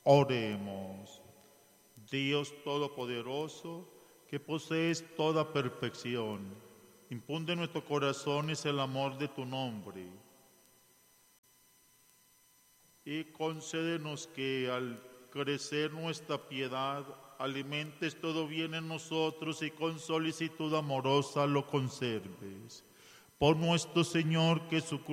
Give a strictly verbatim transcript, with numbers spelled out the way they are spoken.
Oremos. Dios Todopoderoso, que posees toda perfección, infunde en nuestros corazones el amor de tu nombre y concédenos que al crecer nuestra piedad, alimentes todo bien en nosotros y con solicitud amorosa lo conserves. Por nuestro Señor Jesucristo,